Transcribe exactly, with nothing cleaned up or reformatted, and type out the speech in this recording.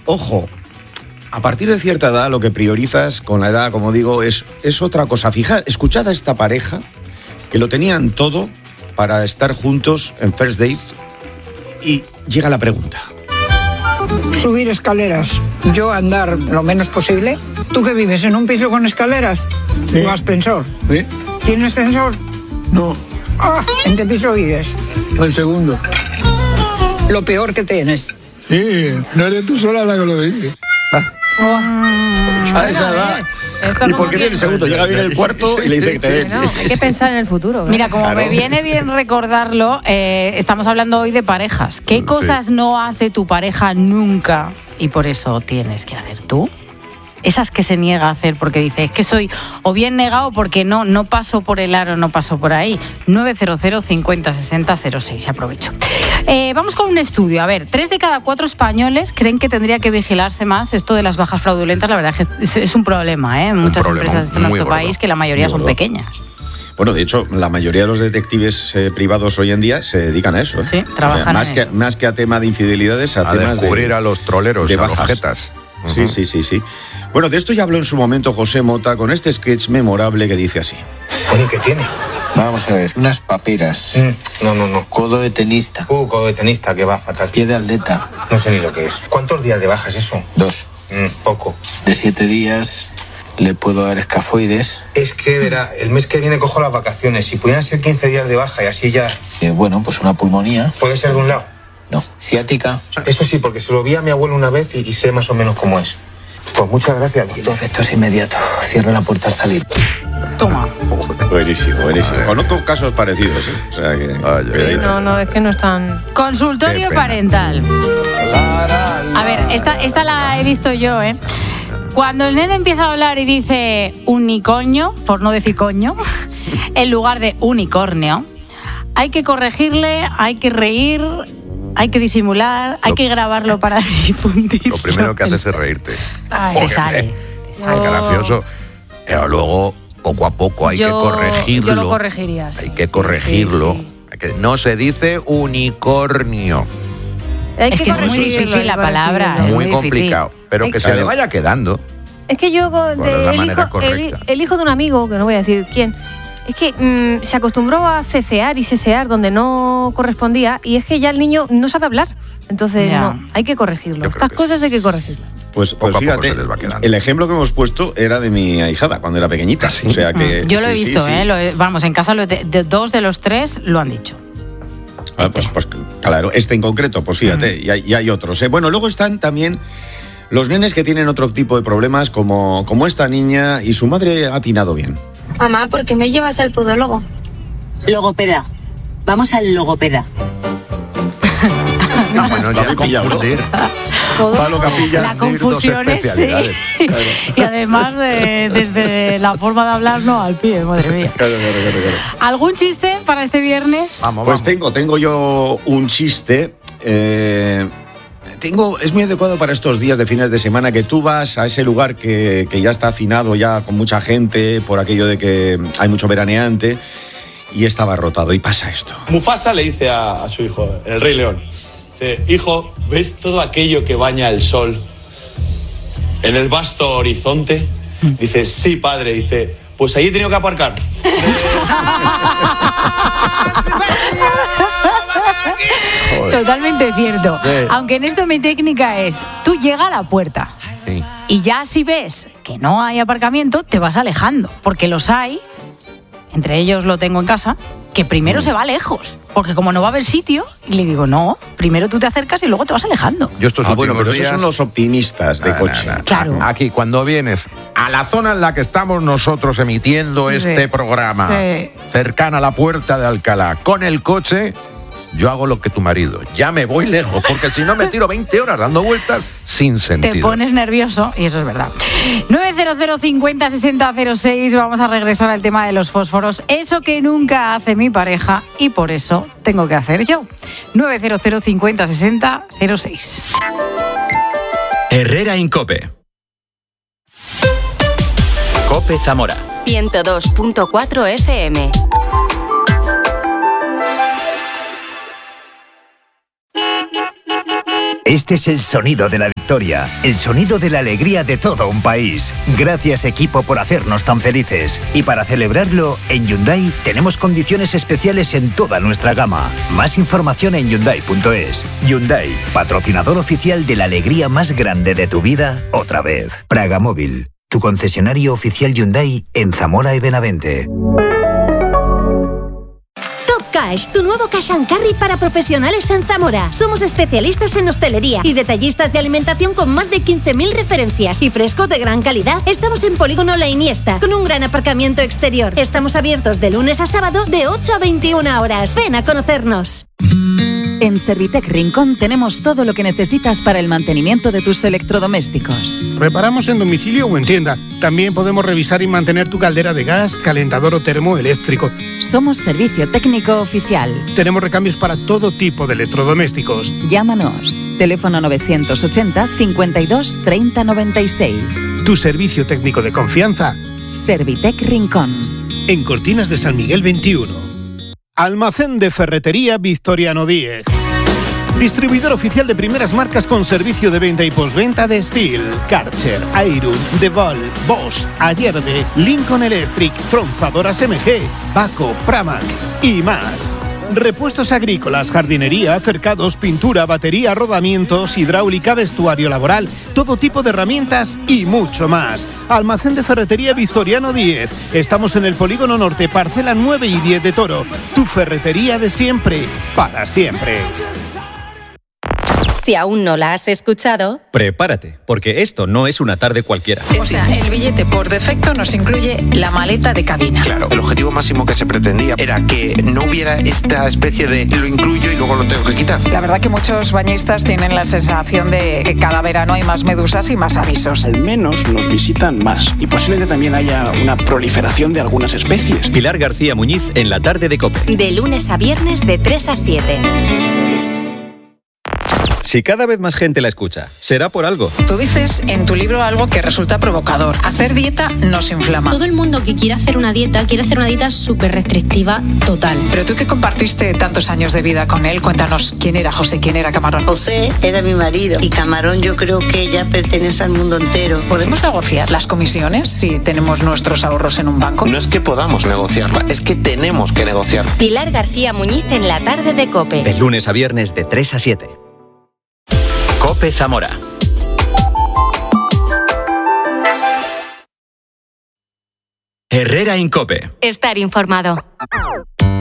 ojo, a partir de cierta edad lo que priorizas con la edad, como digo, es, es otra cosa. Fijad, escuchad a esta pareja que lo tenían todo para estar juntos en First Dates y llega la pregunta. Subir escaleras, yo andar lo menos posible. ¿Tú que vives en un piso con escaleras? Sí. ¿No ascensor? ¿Sí? ¿Tienes ascensor? No, Ah, ¿en qué piso vives? el segundo. Lo peor que tienes. Sí, no eres tú sola la que lo dice. A esa edad. Esto ¿Y como por qué que- viene el segundo? Llega bien el cuarto y le dice que te den. No, hay que pensar en el futuro. ¿eh? Mira, como Claro. me viene bien recordarlo, eh, estamos hablando hoy de parejas. ¿Qué Sí. cosas no hace tu pareja nunca y por eso tienes que hacer tú? Esas que se niega a hacer porque dice, es que soy o bien negado porque no, no paso por el aro, no paso por ahí. nueve cero cero cincuenta sesenta cero seis, aprovecho. Eh, vamos con un estudio. A ver, tres de cada cuatro españoles creen que tendría que vigilarse más esto de las bajas fraudulentas. La verdad es que es, es un problema, ¿eh? En muchas problema empresas de muy nuestro gordo. país, que la mayoría Muy son gordo. pequeñas. Bueno, de hecho, la mayoría de los detectives eh, privados hoy en día se dedican a eso. ¿eh? Sí, trabajan más en que, eso. Más que a tema de infidelidades, a, A temas descubrir de, a los troleros, de a los bajas. jetas. Sí, Ujú. sí, sí, sí. Bueno, de esto ya habló en su momento José Mota con este sketch memorable que dice así. Bueno, ¿qué tiene? Vamos a ver, unas paperas, Mm, no, no, no. codo de tenista, Uh, codo de tenista, que va fatal. pie de atleta, No sé ni lo que es. ¿Cuántos días de baja es eso? dos. Mm, poco. De siete días le puedo dar escafoides. Es que, verá, el mes que viene cojo las vacaciones. Si pudieran ser quince días de baja y así ya... Eh, bueno, pues una pulmonía. ¿Puede ser de un lado? No, ciática. Eso sí, porque se lo vi a mi abuelo una vez y, y sé más o menos cómo es. Pues muchas gracias, Y doctor. los efectos inmediatos. Cierra la puerta al salir. Toma. Buenísimo, buenísimo. Conozco casos parecidos, ¿eh? O sea que... Ay, ay, cuidadito. No, no, es que no están... Consultorio Qué pena. parental. A ver, esta, esta la he visto yo, ¿eh? Cuando el nene empieza a hablar y dice unicoño, por no decir coño, en lugar de unicornio, hay que corregirle, hay que reír, hay que disimular, hay Lo- que grabarlo para difundir. Lo primero que haces es reírte. Ay, te sale. te sale. Ay, gracioso. Pero luego, poco a poco, hay Yo- que corregirlo. yo lo corregiría, sí, Hay que sí, corregirlo. sí, sí. Hay que- no se dice unicornio. Hay Es que es muy corregirlo, difícil hay la que palabra, corregirlo. Es Muy muy difícil. complicado. Pero Hay que que- se le Claro. vaya quedando. Es que yo, ¿Cuál de- es la el, manera hijo, correcta? el- el hijo de un amigo, que no voy a decir quién, es que mm, se acostumbró a cecear y sesear donde no correspondía y es que ya el niño no sabe hablar. Entonces, Ya. no, hay que corregirlo. Yo creo Estas que cosas hay que corregirlas. Pues, Poco pues a poco fíjate, se les va quedando. el ejemplo que hemos puesto era de mi ahijada cuando era pequeñita. O sea que, Mm, Yo lo he sí, sí, visto, sí. ¿eh? Lo he- vamos, en casa lo he- de, dos de los tres lo han dicho. Ah, pues, pues, claro, este en concreto, pues fíjate, y, hay, y hay otros. ¿eh? Bueno, luego están también los nenes que tienen otro tipo de problemas, como, como esta niña, y su madre ha atinado bien. Mamá, ¿por qué me llevas al podólogo? Logopeda. Vamos al logopeda. Ah, bueno, Lo ya habéis pillado, ¿no? confundir. Pablo Capilla. La Confundir dos confusión es, sí. especialidades. Y además, de- desde la forma de hablar, no al pie, madre mía. Claro, claro, claro, claro. ¿Algún chiste para este viernes? Vamos, Pues vamos. tengo, tengo yo un chiste. eh, tengo, es muy adecuado para estos días de fines de semana que tú vas a ese lugar que, que ya está hacinado ya con mucha gente por aquello de que hay mucho veraneante y está abarrotado y pasa esto. Mufasa le dice a, a su hijo, el Rey León, dice, hijo, ¿ves todo aquello que baña el sol en el vasto horizonte? Dice, sí, padre. Dice, pues allí he tenido que aparcar. Totalmente cierto. Sí. Aunque en esto mi técnica es, tú llega a la puerta Sí. y ya si ves que no hay aparcamiento, te vas alejando, porque los hay, entre ellos lo tengo en casa, que primero se va lejos, porque como no va a haber sitio, y le digo, no, primero tú te acercas y luego te vas alejando. Yo estos Ah, bueno, últimos pero esos días- son los optimistas de No, no, coche. no, no. Claro. Aquí, cuando vienes a la zona en la que estamos nosotros emitiendo Sí. este programa, Sí. cercana a la puerta de Alcalá, con el coche, yo hago lo que tu marido. Ya me voy lejos, porque si no me tiro veinte horas dando vueltas sin sentido. Te pones nervioso y eso es verdad. nueve cero cero cincuenta sesenta cero seis, vamos a regresar al tema de los fósforos. Eso que nunca hace mi pareja y por eso tengo que hacer yo. nueve cero cero cincuenta sesenta cero seis. Herrera Incope. Cope Zamora. ciento dos punto cuatro F M. Este es el sonido de la victoria, el sonido de la alegría de todo un país. Gracias, equipo, por hacernos tan felices. Y para celebrarlo, en Hyundai tenemos condiciones especiales en toda nuestra gama. Más información en Hyundai punto es. Hyundai, patrocinador oficial de la alegría más grande de tu vida, otra vez. Praga Móvil, tu concesionario oficial Hyundai en Zamora y Benavente. Cash, tu nuevo Cash and Carry para profesionales en Zamora. Somos especialistas en hostelería y detallistas de alimentación con más de quince mil referencias y frescos de gran calidad. Estamos en Polígono La Iniesta, con un gran aparcamiento exterior. Estamos abiertos de lunes a sábado de ocho a veintiuna horas. Ven a conocernos. En Servitec Rincón tenemos todo lo que necesitas para el mantenimiento de tus electrodomésticos. Reparamos en domicilio o en tienda. También podemos revisar y mantener tu caldera de gas, calentador o termoeléctrico. Somos servicio técnico oficial. Tenemos recambios para todo tipo de electrodomésticos. Llámanos. Teléfono novecientos ochenta, cincuenta y dos, treinta, noventa y seis. Tu servicio técnico de confianza. Servitec Rincón. En Cortinas de San Miguel veintiuno. Almacén de Ferretería Victoriano Díez. Distribuidor oficial de primeras marcas con servicio de venta y postventa de Steel, Karcher, Airun, DeWalt, Bosch, Ayerbe, Lincoln Electric, Tronzadoras M G, Baco, Pramac y más. Repuestos agrícolas, jardinería, cercados, pintura, batería, rodamientos, hidráulica, vestuario laboral, todo tipo de herramientas y mucho más. Almacén de Ferretería Victoriano Díez. Estamos en el Polígono Norte, parcela nueve y diez de Toro. Tu ferretería de siempre, para siempre. Si aún no la has escuchado, prepárate, porque esto no es una tarde cualquiera. O sea, el billete por defecto nos incluye la maleta de cabina. Claro, el objetivo máximo que se pretendía era que no hubiera esta especie de lo incluyo y luego lo tengo que quitar. La verdad que muchos bañistas tienen la sensación de que cada verano hay más medusas y más avisos. Al menos nos visitan más y posiblemente también haya una proliferación de algunas especies. Pilar García Muñiz en la tarde de COPE. De lunes a viernes de tres a siete. Si cada vez más gente la escucha, será por algo. Tú dices en tu libro algo que resulta provocador. Hacer dieta nos inflama. Todo el mundo que quiere hacer una dieta, quiere hacer una dieta súper restrictiva total. Pero tú que compartiste tantos años de vida con él, cuéntanos, ¿quién era José? ¿Quién era Camarón? José era mi marido y Camarón yo creo que ya pertenece al mundo entero. ¿Podemos negociar las comisiones si tenemos nuestros ahorros en un banco? No es que podamos negociarla, es que tenemos que negociarla. Pilar García Muñiz en la tarde de COPE. De lunes a viernes de tres a siete. COPE Zamora. Herrera en COPE. Estar informado.